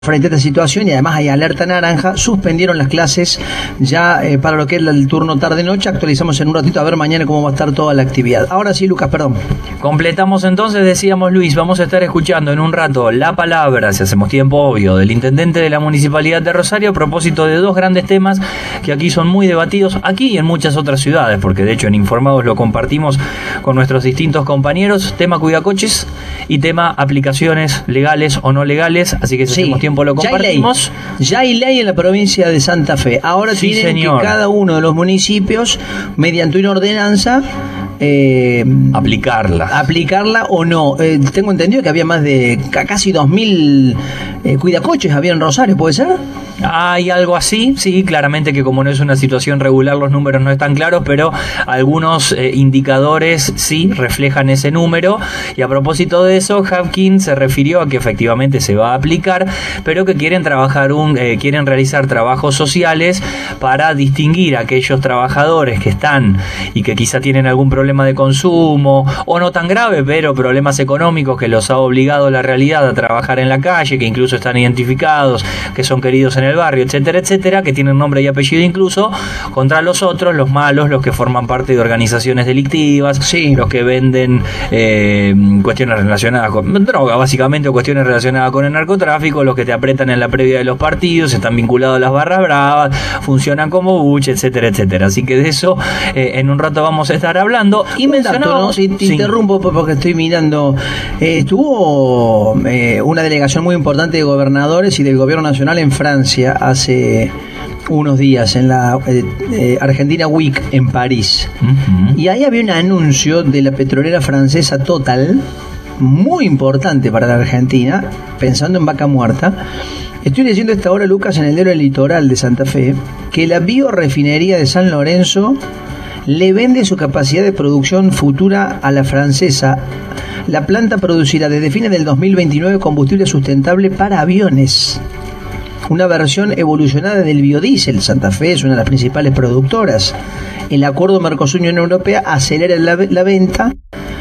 Frente a esta situación, y además hay alerta naranja, suspendieron las clases ya para lo que es el turno tarde-noche. Actualizamos en un ratito a ver mañana cómo va a estar toda la actividad. Ahora sí, Lucas, perdón. Completamos entonces, decíamos Luis, vamos a estar escuchando en un rato la palabra, si hacemos tiempo obvio, del intendente de la Municipalidad de Rosario a propósito de dos grandes temas que aquí son muy debatidos, aquí y en muchas otras ciudades, porque de hecho en Informados lo compartimos con nuestros distintos compañeros, tema cuidacoches y tema aplicaciones legales o no legales, así que si hacemos tiempo lo compartimos. Ya hay ley en la provincia de Santa Fe. Ahora sí, tienen señor, que cada uno de los municipios, mediante una ordenanza, aplicarla o no. Tengo entendido que había más de casi 2.000 cuidacoches había en Rosario, ¿puede ser? Hay algo así, sí, claramente que como no es una situación regular los números no están claros, pero algunos indicadores sí reflejan ese número. Y a propósito de eso, Hapkin se refirió a que efectivamente se va a aplicar, pero que quieren realizar trabajos sociales para distinguir a aquellos trabajadores que están y que quizá tienen algún problema de consumo o no tan grave, pero problemas económicos que los ha obligado la realidad a trabajar en la calle, que incluso están identificados, que son queridos en el barrio, etcétera, etcétera, que tienen nombre y apellido incluso, contra los otros, los malos, los que forman parte de organizaciones delictivas, sí, los que venden cuestiones relacionadas con droga, básicamente, o cuestiones relacionadas con el narcotráfico, los que te apretan en la previa de los partidos, están vinculados a las barras bravas, funcionan como buche, etcétera, etcétera. Así que de eso en un rato vamos a estar hablando. Y mencionamos, ¿no? Te interrumpo porque estoy mirando, estuvo una delegación muy importante de gobernadores y del gobierno nacional en Francia hace unos días en la Argentina Week en París. Y ahí había un anuncio de la petrolera francesa Total, muy importante para la Argentina, pensando en Vaca Muerta. Estoy leyendo esta hora, Lucas, en el diario El Litoral de Santa Fe, que la biorefinería de San Lorenzo le vende su capacidad de producción futura a la francesa. La planta producirá desde fines del 2029 combustible sustentable para aviones. Una versión evolucionada del biodiesel. Santa Fe es una de las principales productoras. El acuerdo Mercosur-Unión Europea acelera la venta.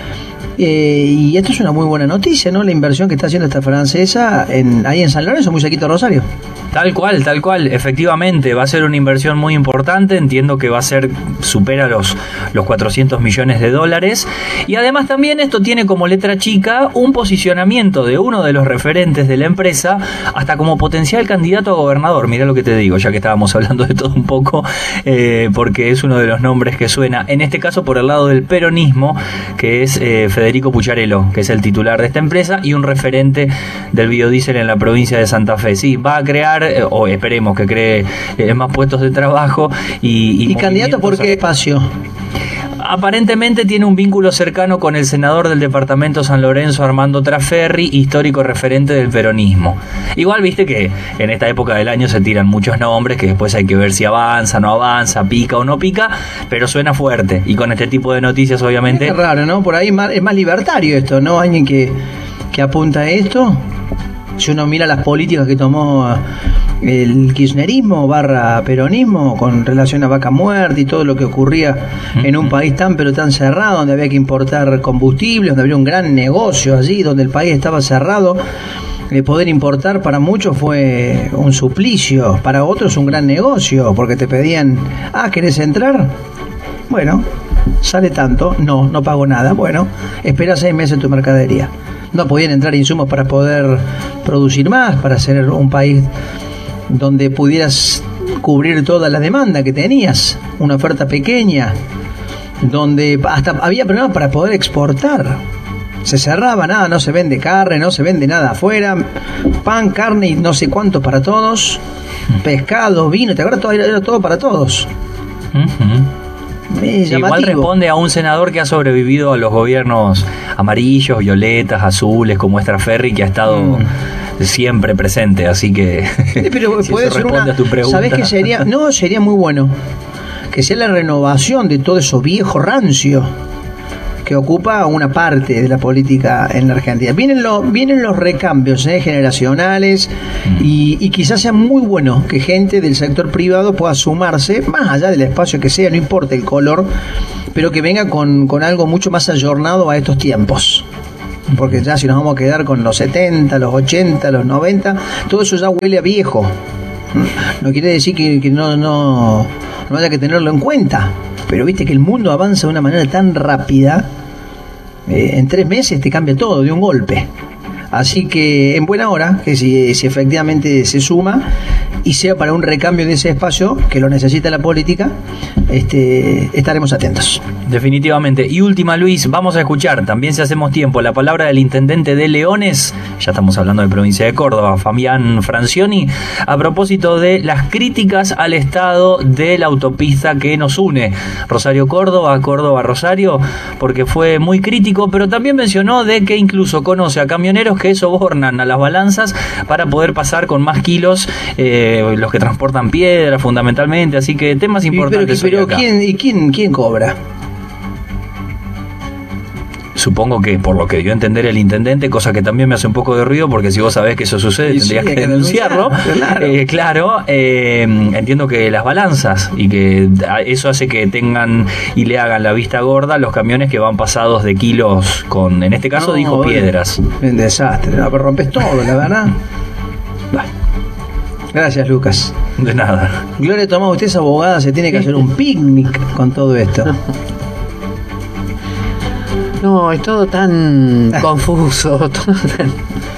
Y esto es una muy buena noticia, ¿no? La inversión que está haciendo esta francesa ahí en San Lorenzo, muy cerquita de Rosario. Tal cual, efectivamente, va a ser una inversión muy importante, entiendo que supera los 400 millones de dólares, y además también esto tiene como letra chica un posicionamiento de uno de los referentes de la empresa, hasta como potencial candidato a gobernador. Mirá lo que te digo, ya que estábamos hablando de todo un poco, porque es uno de los nombres que suena, en este caso por el lado del peronismo, que es Federico Pucharello, que es el titular de esta empresa y un referente del biodiesel en la provincia de Santa Fe. Sí, va a crear, o esperemos que cree, más puestos de trabajo y candidato por qué espacio. Aparentemente tiene un vínculo cercano con el senador del departamento San Lorenzo, Armando Traferri, histórico referente del peronismo. Igual viste que en esta época del año se tiran muchos nombres que después hay que ver si avanza, no avanza, pica o no pica, pero suena fuerte. Y con este tipo de noticias, obviamente. Es raro, ¿no? Por ahí es más libertario esto, ¿no? Alguien que apunta a esto. Si uno mira las políticas que tomó el kirchnerismo / peronismo con relación a Vaca Muerta y todo lo que ocurría en un país tan cerrado, donde había que importar combustibles, donde había un gran negocio allí, donde el país estaba cerrado, poder importar para muchos fue un suplicio, para otros un gran negocio, porque te pedían, ¿querés entrar? Bueno, sale tanto, no pago nada, bueno, espera 6 meses tu mercadería. No podían entrar insumos para poder producir más, para ser un país donde pudieras cubrir toda la demanda que tenías, una oferta pequeña, donde hasta había problemas para poder exportar. Se cerraba, no se vende carne, no se vende nada afuera, pan, carne y no sé cuánto para todos, pescado, vino, ¿te acuerdas? Era todo para todos. Igual responde a un senador que ha sobrevivido a los gobiernos amarillos, violetas, azules, como Traferri, que ha estado siempre presente, así que pero si puede eso ser responde a tu pregunta. ¿Sabés qué sería? No, sería muy bueno que sea la renovación de todo eso viejo rancio que ocupa una parte de la política en la Argentina. Vienen los recambios generacionales y quizás sea muy bueno que gente del sector privado pueda sumarse, más allá del espacio que sea, no importa el color, pero que venga con algo mucho más ayornado a estos tiempos. porque ya si nos vamos a quedar con los 70, los 80, los 90, todo eso ya huele a viejo. No quiere decir que no haya que tenerlo en cuenta, pero viste que el mundo avanza de una manera tan rápida, en 3 meses te cambia todo de un golpe. Así que en buena hora, que si efectivamente se suma y sea para un recambio de ese espacio que lo necesita la política, estaremos atentos. Definitivamente. Y última, Luis, vamos a escuchar, también si hacemos tiempo, la palabra del intendente de Leones, ya estamos hablando de provincia de Córdoba, Fabián Francioni, a propósito de las críticas al estado de la autopista que nos une, Rosario-Córdoba, Córdoba-Rosario, porque fue muy crítico, pero también mencionó de que incluso conoce a camioneros que sobornan a las balanzas para poder pasar con más kilos, los que transportan piedra fundamentalmente, así que temas importantes. Pero ¿quién cobra? Supongo que por lo que dio a entender el intendente, cosa que también me hace un poco de ruido, porque si vos sabés que eso sucede, tendrías que denunciarlo. Claro, entiendo que las balanzas, y que eso hace que tengan y le hagan la vista gorda los camiones que van pasados de kilos con, en este caso dijo piedras. Un desastre, no, pero rompes todo, la verdad. Gracias, Lucas. De nada. Gloria Tomás, usted es abogada, se tiene que hacer un picnic con todo esto. No, es todo tan confuso, todo tan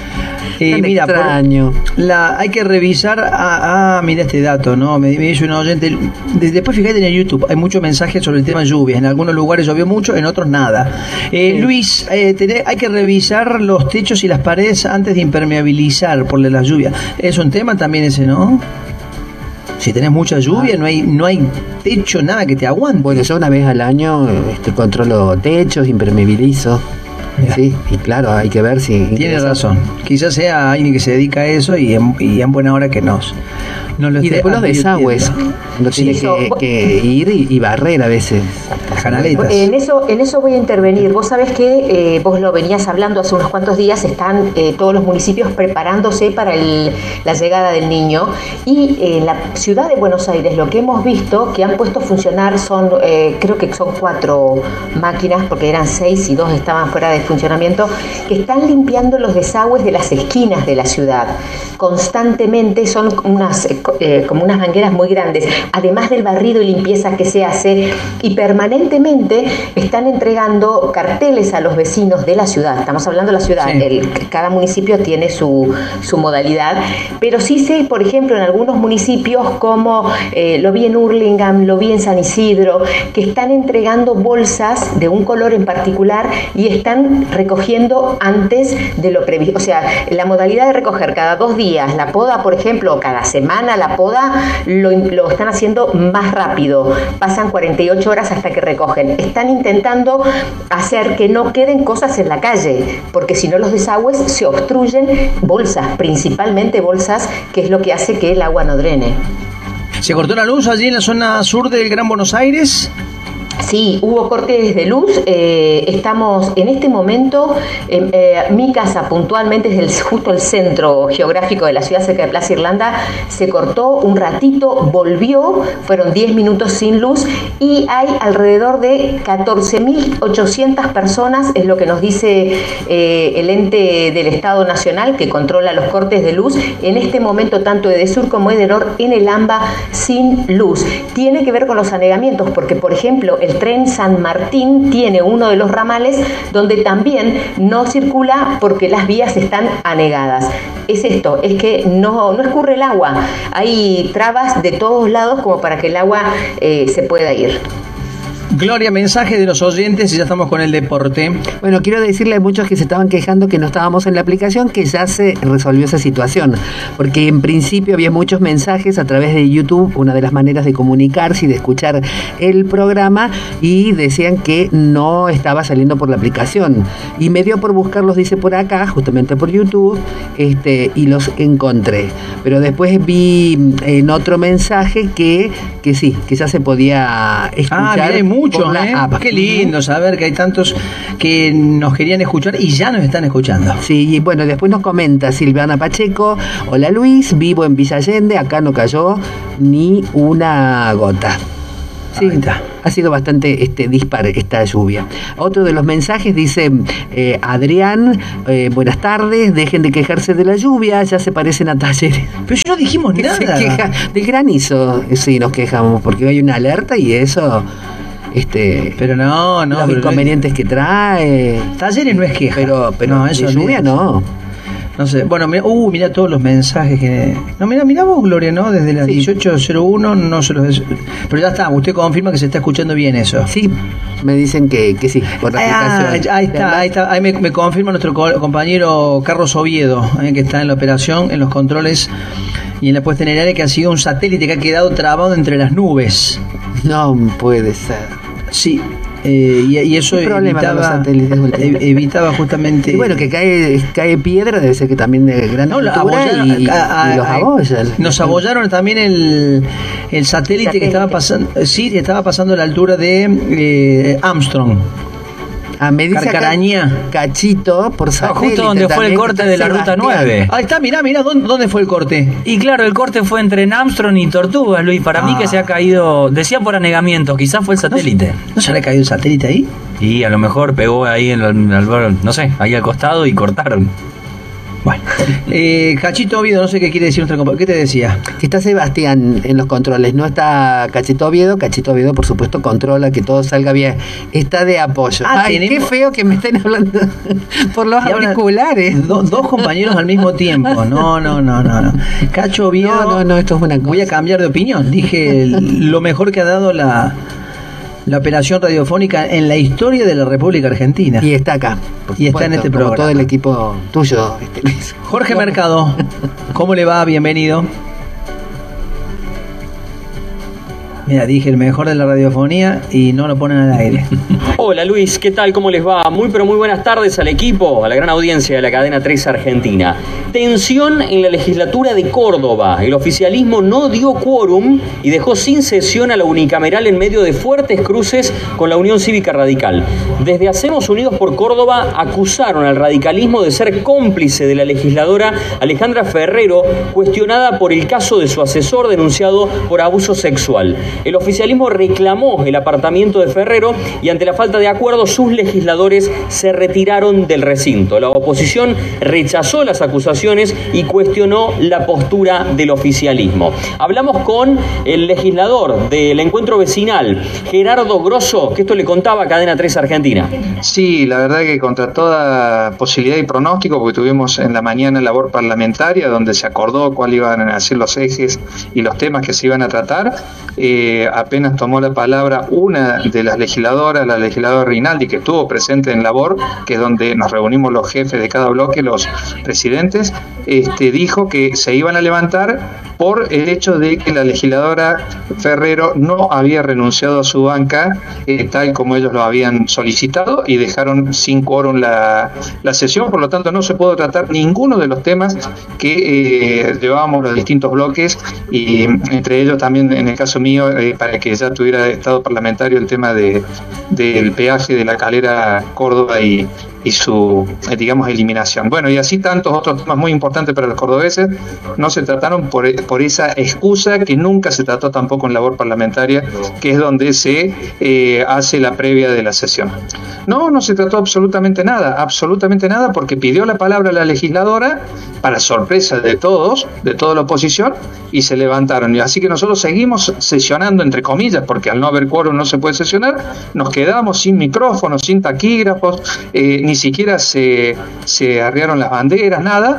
mira, extraño. Hay que revisar. Mira este dato, ¿no? Me dice un oyente. Después fíjate en el YouTube, hay muchos mensajes sobre el tema lluvias. En algunos lugares llovió mucho, en otros nada. Luis, hay que revisar los techos y las paredes antes de impermeabilizar por la lluvia. Es un tema también ese, ¿no? Si tenés mucha lluvia, no hay techo, nada que te aguante. Bueno, yo una vez al año controlo techos, impermeabilizo. Sí, y claro, hay que ver si... Tiene razón. Quizás sea alguien que se dedica a eso y en buena hora que nos lo esté. Y después los desagües. Uno tiene que ir y barrer a veces. Las canaletas. En eso voy a intervenir. Vos sabés que vos lo venías hablando hace unos cuantos días, están todos los municipios preparándose para la llegada del niño, y en la ciudad de Buenos Aires lo que hemos visto que han puesto a funcionar son, creo que son 4 máquinas, porque eran 6 y 2 estaban fuera de funcionamiento, que están limpiando los desagües de las esquinas de la ciudad. Constantemente son como unas mangueras muy grandes, además del barrido y limpieza que se hace, y permanentemente están entregando carteles a los vecinos de la ciudad. Estamos hablando de la ciudad, sí. Cada municipio tiene su modalidad, pero sí sé, por ejemplo, en algunos municipios como lo vi en Hurlingham, lo vi en San Isidro, que están entregando bolsas de un color en particular y están recogiendo antes de lo previsto. O sea, la modalidad de recoger cada 2 días la poda, por ejemplo, o cada semana la poda, lo están haciendo más rápido. Pasan 48 horas hasta que recogen. Están intentando hacer que no queden cosas en la calle, porque si no los desagües se obstruyen, bolsas, principalmente bolsas, que es lo que hace que el agua no drene. ¿Se cortó la luz allí en la zona sur del Gran Buenos Aires? Sí, hubo cortes de luz. Estamos en este momento, mi casa puntualmente es justo el centro geográfico de la ciudad, cerca de Plaza Irlanda. Se cortó un ratito, volvió, fueron 10 minutos sin luz, y hay alrededor de 14.800 personas, es lo que nos dice el ente del Estado Nacional que controla los cortes de luz, en este momento tanto Edesur como Edenor en el AMBA sin luz. Tiene que ver con los anegamientos, porque por ejemplo el tren San Martín tiene uno de los ramales donde también no circula porque las vías están anegadas. Es esto, es que no escurre el agua, hay trabas de todos lados como para que el agua se pueda ir. Gloria, mensaje de los oyentes y ya estamos con el deporte. Bueno, quiero decirle a muchos que se estaban quejando que no estábamos en la aplicación que ya se resolvió esa situación, porque en principio había muchos mensajes a través de YouTube, una de las maneras de comunicarse y de escuchar el programa, y decían que no estaba saliendo por la aplicación, y me dio por buscarlos, dice por acá, justamente por YouTube, y los encontré, pero después vi en otro mensaje que sí, que ya se podía escuchar. Mirá, muchos, qué lindo saber que hay tantos que nos querían escuchar y ya nos están escuchando. Sí, y bueno, después nos comenta Silvana Pacheco: hola Luis, vivo en Villa Allende, acá no cayó ni una gota. Sí, ahí está. ha sido bastante dispar esta lluvia. Otro de los mensajes dice, Adrián, buenas tardes, dejen de quejarse de la lluvia, ya se parecen a Talleres. Pero no dijimos nada. Se queja del granizo, sí, nos quejamos, porque hay una alerta y eso... pero no, los inconvenientes que trae. Talleres no es queja. Pero no, eso de lluvia no. No sé, bueno, mira todos los mensajes que... No, mira vos, Gloria, ¿no? Desde las 18:01 no se los... Pero ya está, usted confirma que se está escuchando bien eso. Sí, me dicen que sí, por la aplicación. Ahí está, ahí me confirma nuestro compañero Carlos Oviedo, que está en la operación, en los controles y en la puesta en el aire, que ha sido un satélite que ha quedado trabado entre las nubes. No puede ser. Sí. Y eso evitaba justamente... Y bueno, que cae piedra, debe ser que también de gran altura y los abollan. Nos abollaron también el satélite que estaba pasando, sí, estaba pasando a la altura de Armstrong. Me dice Carcarañá. Cachito por satélite. Justo donde fue el corte de la ruta 9. Ahí está, mirá, ¿dónde fue el corte? Y claro, el corte fue entre Armstrong y Tortugas, Luis. Para mí que se ha caído, decía por anegamiento, quizás fue el satélite. ¿No se le ha caído el satélite ahí? Y a lo mejor pegó ahí no sé, ahí al costado y cortaron. Bueno, Cachito Oviedo, no sé qué quiere decir nuestro compañero. ¿Qué te decía? Que está Sebastián en los controles, no está Cachito Oviedo. Cachito Oviedo, por supuesto, controla que todo salga bien. Está de apoyo. Ay, qué feo que me estén hablando por los auriculares. Dos compañeros al mismo tiempo. No. Cacho Oviedo. No, esto es una cosa. Voy a cambiar de opinión. Dije lo mejor que ha dado la operación radiofónica en la historia de la República Argentina. Y está acá. Y está en este programa. Todo el equipo tuyo. Jorge Mercado, ¿cómo le va? Bienvenido. Mira, dije el mejor de la radiofonía y no lo ponen al aire. Hola Luis, ¿qué tal? ¿Cómo les va? Muy buenas tardes al equipo, a la gran audiencia de la cadena 3 Argentina. Tensión en la legislatura de Córdoba. El oficialismo no dio quórum y dejó sin sesión a la unicameral en medio de fuertes cruces con la Unión Cívica Radical. Desde Hacemos Unidos por Córdoba acusaron al radicalismo de ser cómplice de la legisladora Alejandra Ferrero, cuestionada por el caso de su asesor denunciado por abuso sexual. El oficialismo reclamó el apartamiento de Ferrero y ante la falta de acuerdo sus legisladores se retiraron del recinto. La oposición rechazó las acusaciones y cuestionó la postura del oficialismo. Hablamos con el legislador del encuentro vecinal, Gerardo Grosso, que esto le contaba a Cadena 3 Argentina. Sí, la verdad que contra toda posibilidad y pronóstico, porque tuvimos en la mañana labor parlamentaria donde se acordó cuáles iban a ser los ejes y los temas que se iban a tratar. Apenas tomó la palabra una de las legisladoras, la legisladora Rinaldi, que estuvo presente en labor, que es donde nos reunimos los jefes de cada bloque, los presidentes, dijo que se iban a levantar por el hecho de que la legisladora Ferrero no había renunciado a su banca, tal como ellos lo habían solicitado, y dejaron sin quórum la sesión. Por lo tanto, no se pudo tratar ninguno de los temas que llevábamos los distintos bloques, y entre ellos también, en el caso mío, para que ya tuviera estado parlamentario el tema del peaje de la Calera Córdoba y su, digamos, eliminación. Bueno, y así tantos otros temas muy importantes para los cordobeses no se trataron por esa excusa que nunca se trató tampoco en labor parlamentaria, que es donde se hace la previa de la sesión. No se trató absolutamente nada, porque pidió la palabra la legisladora, para sorpresa de todos, de toda la oposición, y se levantaron. Y así que nosotros seguimos sesionando, entre comillas, porque al no haber quórum no se puede sesionar, nos quedamos sin micrófonos, sin taquígrafos, ni siquiera se arriaron las banderas, nada,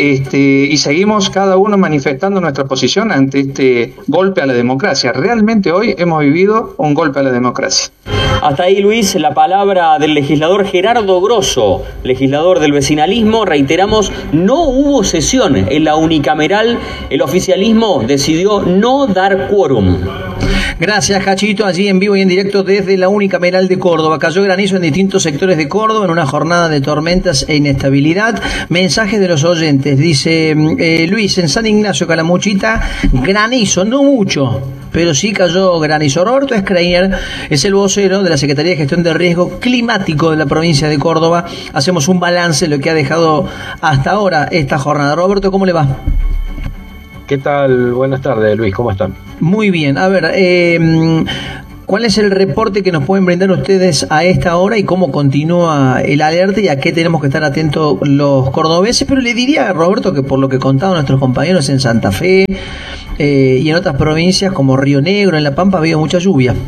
y seguimos cada uno manifestando nuestra posición ante este golpe a la democracia. Realmente hoy hemos vivido un golpe a la democracia. Hasta ahí, Luis, la palabra del legislador Gerardo Grosso, legislador del vecinalismo. Reiteramos, no hubo sesión en la unicameral. El oficialismo decidió no dar quórum. Gracias, Cachito. Allí en vivo y en directo desde la unicameral de Córdoba. Cayó granizo en distintos sectores de Córdoba en una jornada de tormentas e inestabilidad. Mensajes de los oyentes. Dice Luis, en San Ignacio, Calamuchita, granizo, no mucho, pero sí cayó granizo. Roberto Schreiner es el vocero de la Secretaría de Gestión de Riesgo Climático de la provincia de Córdoba. Hacemos un balance de lo que ha dejado hasta ahora esta jornada. Roberto, ¿cómo le va? ¿Qué tal? Buenas tardes, Luis, ¿cómo están? Muy bien. A ver, ¿Cuál es el reporte que nos pueden brindar ustedes a esta hora y cómo continúa el alerta y a qué tenemos que estar atentos los cordobeses? Pero le diría a Roberto que por lo que contaban nuestros compañeros en Santa Fe y en otras provincias como Río Negro, en La Pampa, ha habido mucha lluvia.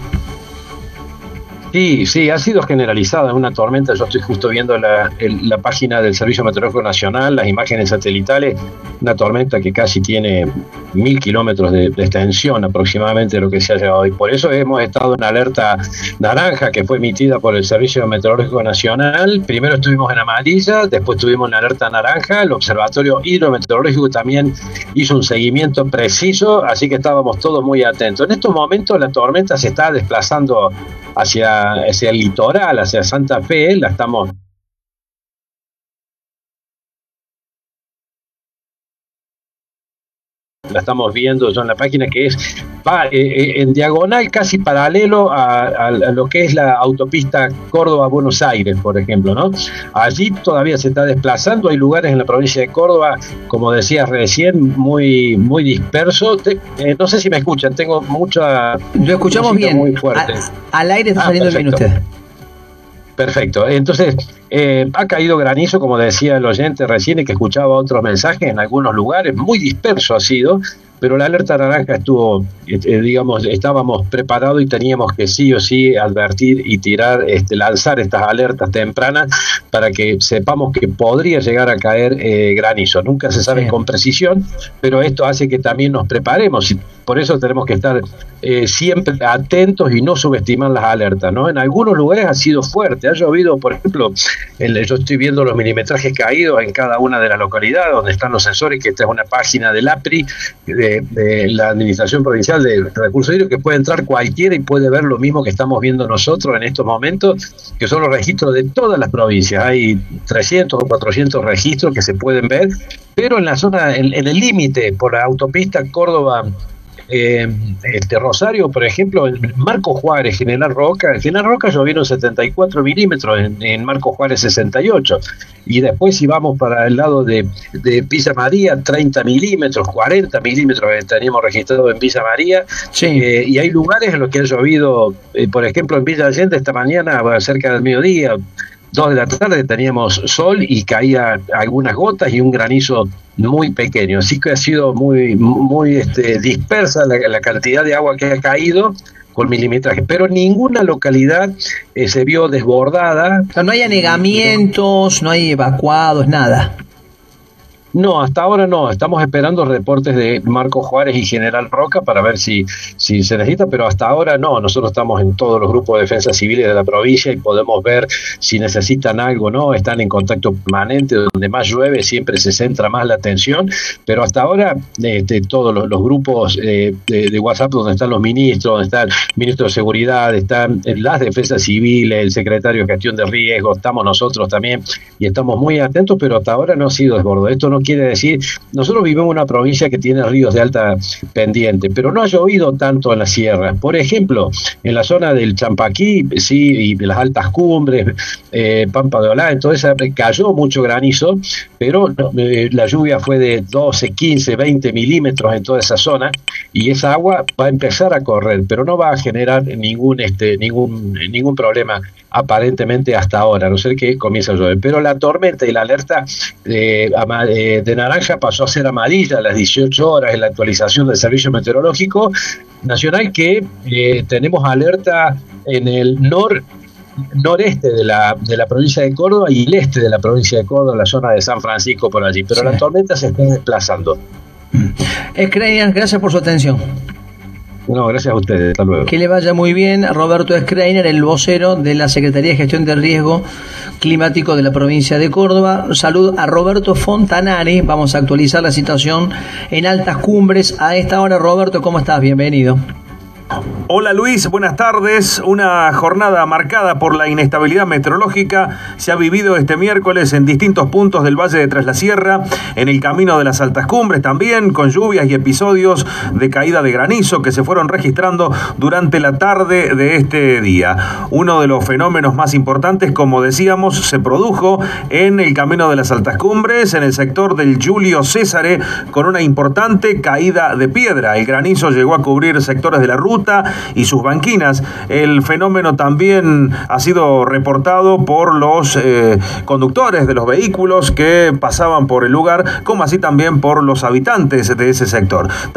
Sí, ha sido generalizada una tormenta. Yo estoy justo viendo la página del Servicio Meteorológico Nacional, las imágenes satelitales, una tormenta que casi tiene 1000 kilómetros de extensión aproximadamente de lo que se ha llegado. Y por eso hemos estado en alerta naranja, que fue emitida por el Servicio Meteorológico Nacional. Primero estuvimos en amarilla, después estuvimos en alerta naranja. El Observatorio Hidrometeorológico también hizo un seguimiento preciso, así que estábamos todos muy atentos. En estos momentos la tormenta se está desplazando hacia el litoral, hacia Santa Fe. La estamos viendo yo en la página, que va en diagonal, casi paralelo a lo que es la autopista Córdoba-Buenos Aires, por ejemplo, ¿no? Allí todavía se está desplazando. Hay lugares en la provincia de Córdoba, como decías recién, muy dispersos. No sé si me escuchan, tengo mucha... Lo escuchamos bien, muy fuerte. Al aire está saliendo bien usted. Perfecto. Entonces, ha caído granizo, como decía el oyente recién, y que escuchaba otros mensajes en algunos lugares, muy disperso ha sido, pero la alerta naranja estuvo, estábamos preparados y teníamos que sí o sí advertir y lanzar estas alertas tempranas para que sepamos que podría llegar a caer granizo. Nunca se sabe con precisión, pero esto hace que también nos preparemos, y por eso tenemos que estar siempre atentos y no subestimar las alertas, ¿no? En algunos lugares ha sido fuerte, ha llovido, por ejemplo, yo estoy viendo los milimetrajes caídos en cada una de las localidades donde están los sensores, que esta es una página del APRI, de la Administración Provincial de Recursos Hídricos, que puede entrar cualquiera y puede ver lo mismo que estamos viendo nosotros en estos momentos, que son los registros de todas las provincias. Hay 300 o 400 registros que se pueden ver, pero en la zona, en el límite, por la autopista Córdoba, Rosario, por ejemplo, en Marco Juárez, General Roca llovieron 74 milímetros, en Marco Juárez 68, y después si vamos para el lado de Villa María, 30 milímetros, 40 milímetros teníamos registrado en Villa María. Sí. Y hay lugares en los que ha llovido, por ejemplo en Villa Allende esta mañana, cerca del mediodía, 2 de la tarde, teníamos sol y caía algunas gotas y un granizo muy pequeño, así que ha sido muy dispersa la cantidad de agua que ha caído con milimetraje, pero ninguna localidad se vio desbordada. O sea, no hay anegamientos, no hay evacuados, nada. No, hasta ahora no. Estamos esperando reportes de Marco Juárez y General Roca para ver si se necesita, pero hasta ahora no. Nosotros estamos en todos los grupos de defensa civiles de la provincia y podemos ver si necesitan algo, ¿no? Están en contacto permanente. Donde más llueve siempre se centra más la atención, pero hasta ahora todos los grupos de WhatsApp, donde están los ministros, donde está el ministro de Seguridad, están las defensas civiles, el secretario de Gestión de Riesgo, estamos nosotros también y estamos muy atentos, pero hasta ahora no ha sido desbordado. Esto no quiere decir, nosotros vivimos en una provincia que tiene ríos de alta pendiente, pero no ha llovido tanto en la sierra. Por ejemplo, en la zona del Champaquí, sí, y de las altas cumbres, Pampa de Olá, entonces cayó mucho granizo, pero la lluvia fue de 12, 15, 20 milímetros en toda esa zona, y esa agua va a empezar a correr, pero no va a generar ningún problema aparentemente hasta ahora, a no ser que comience a llover. Pero la tormenta y la alerta de naranja pasó a ser amarilla a las 18 horas en la actualización del Servicio Meteorológico Nacional, que tenemos alerta en el noreste de la provincia de Córdoba y el este de la provincia de Córdoba, la zona de San Francisco, por allí, pero sí. La tormenta se está desplazando. Schreiner, gracias por su atención. No, gracias a ustedes, hasta luego. Que le vaya muy bien. Roberto Schreiner, el vocero de la Secretaría de Gestión de Riesgo Climático de la provincia de Córdoba. Salud a Roberto Fontanari. Vamos a actualizar la situación en altas cumbres. A esta hora, Roberto, ¿cómo estás? Bienvenido. Hola Luis, buenas tardes. Una jornada marcada por la inestabilidad meteorológica se ha vivido este miércoles en distintos puntos del Valle de Tras la Sierra, en el camino de las altas cumbres también, con lluvias y episodios de caída de granizo que se fueron registrando durante la tarde de este día. Uno de los fenómenos más importantes, como decíamos, se produjo en el camino de las altas cumbres, en el sector del Julio Césare, con una importante caída de piedra. El granizo llegó a cubrir sectores de la ruta y sus banquinas. El fenómeno también ha sido reportado por los conductores de los vehículos que pasaban por el lugar, como así también por los habitantes de ese sector.